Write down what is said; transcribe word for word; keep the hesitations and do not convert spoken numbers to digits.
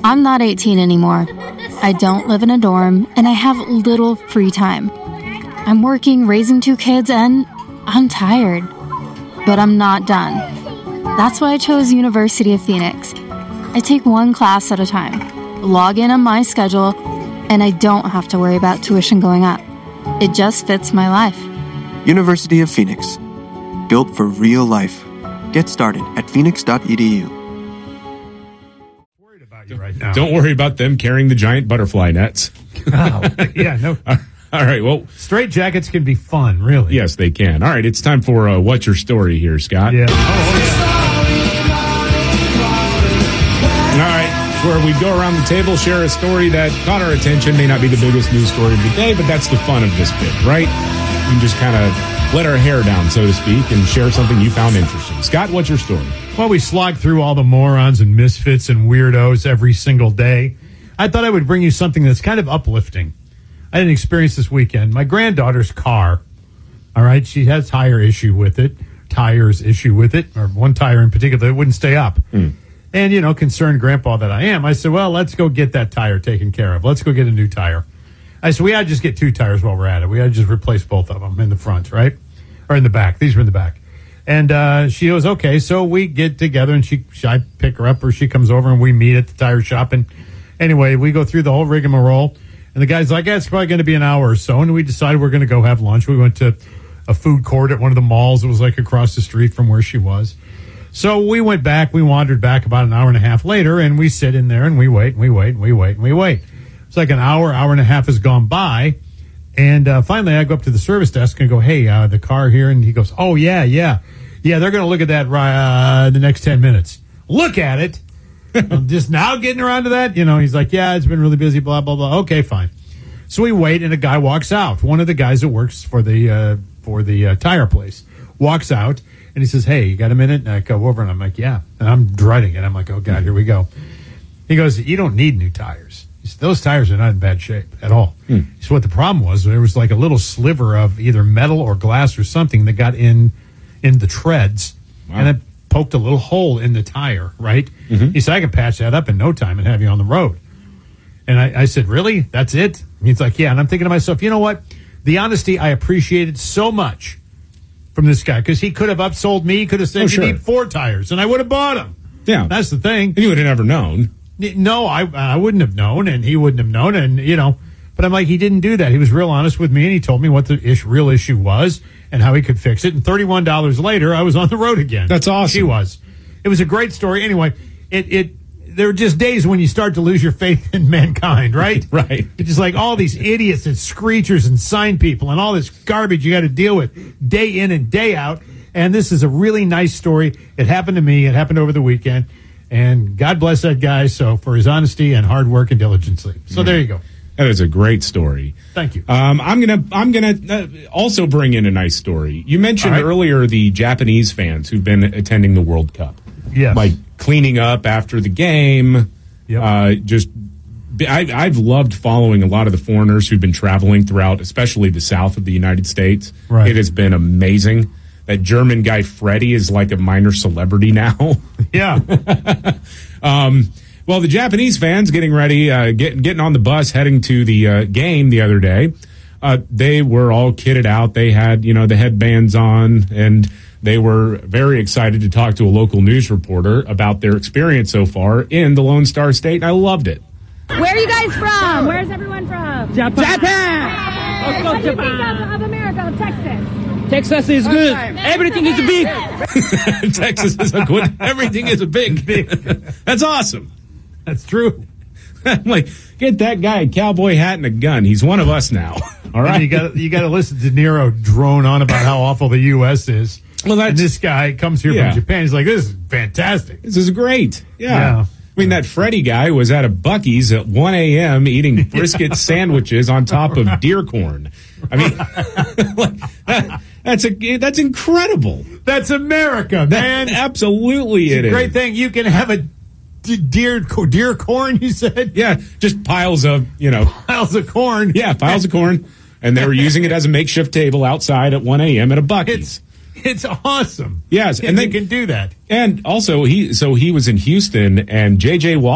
I'm not eighteen anymore. I don't live in a dorm, and I have little free time. I'm working, raising two kids, and I'm tired. But I'm not done. That's why I chose University of Phoenix. I take one class at a time, log in on my schedule, and I don't have to worry about tuition going up. It just fits my life. University of Phoenix. Built for real life. Get started at phoenix dot e d u. Worried about you right now. Don't worry about them carrying the giant butterfly nets. Oh, yeah, no. All right, well. Straight jackets can be fun, really. Yes, they can. All right, it's time for uh, What's Your Story here, Scott. Yeah. Oh, yeah. All right, it's where we go around the table, share a story that caught our attention. May not be the biggest news story of the day, but that's the fun of this bit, right? We can just kind of let our hair down, so to speak, and share something you found interesting. Scott, what's your story? Well, we slog through all the morons and misfits and weirdos every single day. I thought I would bring you something that's kind of uplifting. I had an experience this weekend. My granddaughter's car, all right, she has tire issue with it, tires issue with it, or one tire in particular that wouldn't stay up. Mm. And, you know, concerned grandpa that I am, I said, well, let's go get that tire taken care of. Let's go get a new tire. I said, we ought to just get two tires while we're at it. We ought to just replace both of them in the front, right? Or in the back. These were in the back. And uh, she goes, okay. So we get together, and she, I pick her up, or she comes over, and we meet at the tire shop. And anyway, we go through the whole rigmarole. And the guy's like, yeah, it's probably going to be an hour or so. And we decided we're going to go have lunch. We went to a food court at one of the malls. It was like across the street from where she was. So we went back. We wandered back about an hour and a half later, and we sit in there, and we wait, and we wait, and we wait, and we wait. It's like an hour, hour and a half has gone by. And uh, finally, I go up to the service desk and go, hey, uh, the car here. And he goes, oh, yeah, yeah. Yeah, they're going to look at that uh, the next ten minutes. Look at it. I'm just now getting around to that. You know, he's like, yeah, it's been really busy, blah, blah, blah. Okay, fine. So we wait, and a guy walks out. One of the guys that works for the uh, for the uh, tire place walks out, and he says, hey, you got a minute? And I go over, and I'm like, yeah. And I'm dreading it. I'm like, oh, God, here we go. He goes, you don't need new tires. He said, those tires are not in bad shape at all. Hmm. So what the problem was, there was like a little sliver of either metal or glass or something that got in in the treads, wow. and it poked a little hole in the tire, right? Mm-hmm. He said, I can patch that up in no time and have you on the road. And I, I said, really? That's it? And he's like, yeah. And I'm thinking to myself, you know what? The honesty I appreciated so much from this guy, because he could have upsold me. He could have said, oh, sure. you need four tires, and I would have bought them. Yeah. That's the thing. And you would have never known. No, I I wouldn't have known, and he wouldn't have known, and, you know. But I'm like, he didn't do that. He was real honest with me, and he told me what the ish, real issue was and how he could fix it. And thirty-one dollars later, I was on the road again. That's awesome. She was. It was a great story. Anyway, it it there are just days when you start to lose your faith in mankind, right? Right. It's just like all these idiots and screechers and sign people and all this garbage you got to deal with day in and day out. And this is a really nice story. It happened to me. It happened over the weekend. And God bless that guy so for his honesty and hard work and diligence. So mm. there you go. That is a great story. Thank you. Um, I'm gonna I'm gonna uh, also bring in a nice story. You mentioned right. earlier the Japanese fans who've been attending the World Cup. Yes. Like cleaning up after the game. Yep. Uh, just I, I've loved following a lot of the foreigners who've been traveling throughout, especially the south of the United States. Right. It has been amazing. That German guy Freddie is like a minor celebrity now. Yeah. um, well, the Japanese fans getting ready, uh, get, getting on the bus, heading to the uh, game the other day. Uh, they were all kitted out. They had, you know, the headbands on, and they were very excited to talk to a local news reporter about their experience so far in the Lone Star State. And I loved it. Where are you guys from? Where's everyone from? Japan. Japan. What do you think of, of America, of Texas? Texas is good. Everything is big. Texas is a good. Everything is a big. big. That's awesome. That's true. I'm like, get that guy a cowboy hat and a gun. He's one of us now. All right. And you got you got to listen to Nero drone on about how awful the U S is. Well, that's, and this guy comes here yeah. from Japan. He's like, this is fantastic. This is great. Yeah. yeah. I mean, that Freddie guy was at a Buc-ee's at one a.m. eating brisket sandwiches on top of deer corn. I mean, like, that, that's a that's incredible. That's America, man. That, absolutely, it's it a great is. thing. You can have a d- deer deer corn. You said, yeah, just piles of you know piles of corn. Yeah, piles of corn, and they were using it as a makeshift table outside at one a.m. at a Buc-ee's. It's, it's awesome. Yes, and, and they can do that. And also, he so he was in Houston, and J J. Watt